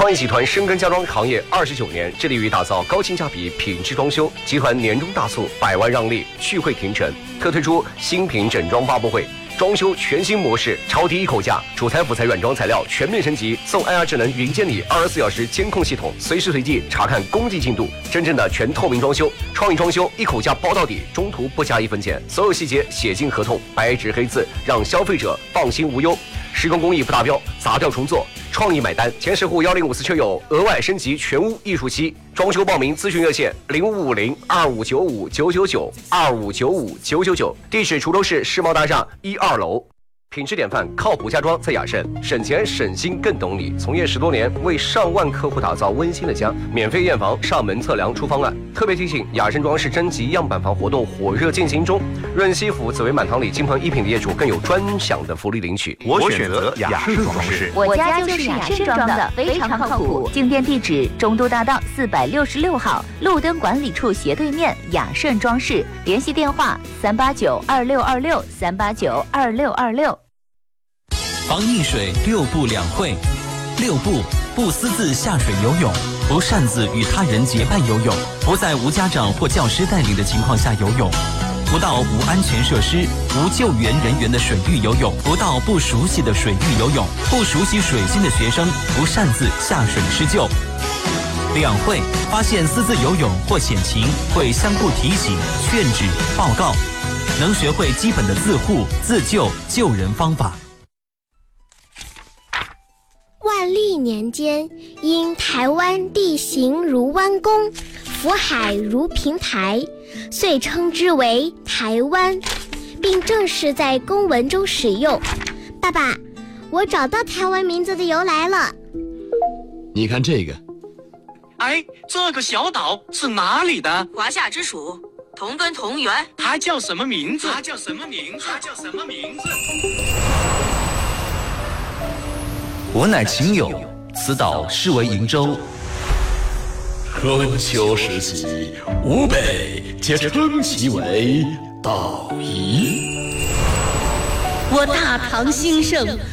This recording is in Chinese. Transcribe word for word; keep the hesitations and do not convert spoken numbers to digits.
创意集团深耕家装行业二十九年，致力于打造高性价比、品质装修。集团年终大促，百万让利，聚会停城，特推出新品整装发布会。装修全新模式，超低一口价，主材辅材软装材料全面升级，送 I R 智能云监理二十四小时监控系统，随时随地查看工地进度，真正的全透明装修。创意装修一口价包到底，中途不加一分钱，所有细节写进合同，白纸黑字，让消费者放心无忧。施工工艺不达标，砸掉重做，创意买单。前十户幺零五四车友额外升级全屋艺术漆。装修报名咨询热线零五五零二五九五九九九二五九五九九九，地址滁州市世贸大厦一二楼。品质典范，靠谱家装在雅盛，省钱省心更懂你。从业十多年，为上万客户打造温馨的家，免费验房、上门测量、出方案。特别提醒，雅盛装饰征集样板房活动火热进行中，润西府紫薇满堂里金鹏一品的业主更有专享的福利领取。 我选择雅盛装饰， 我家就是雅盛装的，非常靠谱。进店地址：中都大道四百六十六号，路灯管理处斜对面，雅盛装饰。联系电话：三八九二六二六三八九二六二六。 防溺水六不两会。六不：不私自下水游泳，不擅自与他人结伴游泳，不在无家长或教师带领的情况下游泳，不到无安全设施、无救援人员的水域游泳，不到不熟悉的水域游泳，不熟悉水性的学生不擅自下水施救。两会：发现私自游泳或险情，会相互提醒、劝止、报告，能学会基本的自护、自救、救人方法。 万历年间，因台湾地形如弯弓，福海如平台，遂称之为台湾，并正式在公文中使用。爸爸，我找到台湾名字的由来了。 你看这个， 哎，这个小岛是哪里的？ 华夏之属，同根同源。 它叫什么名字？它叫什么名字？它叫什么名字？ 我乃秦友，此岛是为瀛洲。 春秋时期，吴北皆称其为岛夷。 我大唐兴盛，